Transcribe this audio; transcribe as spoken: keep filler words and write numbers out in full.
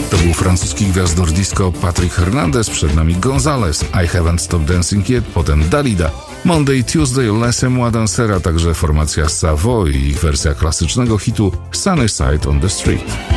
To był francuski gwiazdor disco Patrick Hernandez, przed nami Gonzales, I Haven't Stopped Dancing Yet, potem Dalida, Monday Tuesday, Laissez-moi danser, a także formacja Savoy i ich wersja klasycznego hitu Sunny Side on the Street.